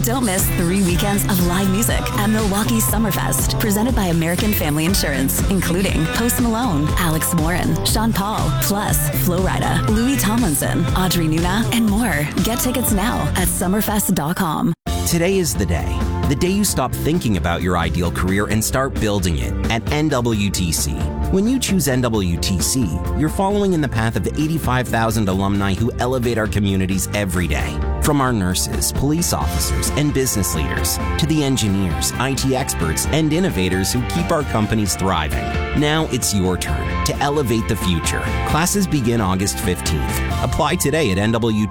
Don't miss 3 weekends of live music at Milwaukee Summerfest, presented by American Family Insurance, including Post Malone, Alex Warren, Sean Paul, plus Flo Rida, Louis Tomlinson, Audrey Nuna, and more. Get tickets now at summerfest.com. Today is the day you stop thinking about your ideal career and start building it at NWTC. When you choose NWTC, you're following in the path of 85,000 alumni who elevate our communities every day. From our nurses, police officers, and business leaders, to the engineers, IT experts, and innovators who keep our companies thriving. Now it's your turn to elevate the future. Classes begin August 15th. Apply today at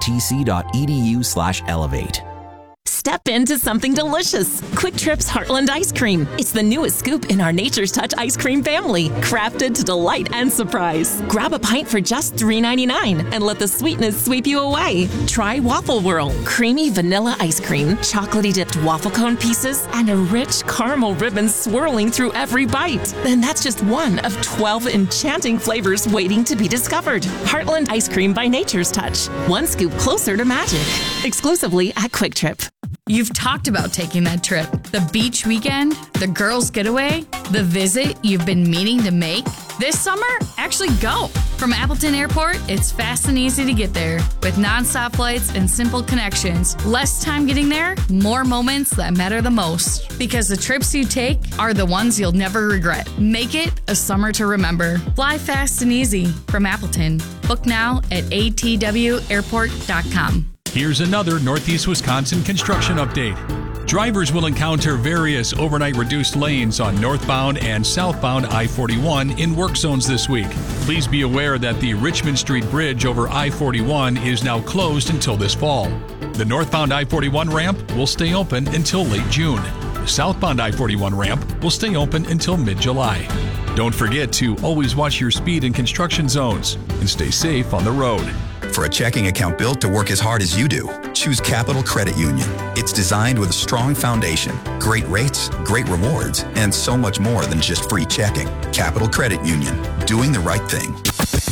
nwtc.edu/elevate. Step into something delicious. Quick Trip's Heartland Ice Cream. It's the newest scoop in our Nature's Touch ice cream family, crafted to delight and surprise. Grab a pint for just $3.99 and let the sweetness sweep you away. Try Waffle Whirl, creamy vanilla ice cream, chocolatey dipped waffle cone pieces, and a rich caramel ribbon swirling through every bite. Then that's just one of 12 enchanting flavors waiting to be discovered. Heartland Ice Cream by Nature's Touch. One scoop closer to magic. Exclusively at Quick Trip. You've talked about taking that trip. The beach weekend, the girls' getaway, the visit you've been meaning to make. This summer, actually go. From Appleton Airport, it's fast and easy to get there. With nonstop flights and simple connections. Less time getting there, more moments that matter the most. Because the trips you take are the ones you'll never regret. Make it a summer to remember. Fly fast and easy from Appleton. Book now at atwairport.com. Here's another Northeast Wisconsin construction update. Drivers will encounter various overnight reduced lanes on northbound and southbound I-41 in work zones this week. Please be aware that the Richmond Street Bridge over I-41 is now closed until this fall. The northbound I-41 ramp will stay open until late June. The southbound I-41 ramp will stay open until mid-July. Don't forget to always watch your speed in construction zones and stay safe on the road. For a checking account built to work as hard as you do, choose Capital Credit Union. It's designed with a strong foundation, great rates, great rewards, and so much more than just free checking. Capital Credit Union, doing the right thing.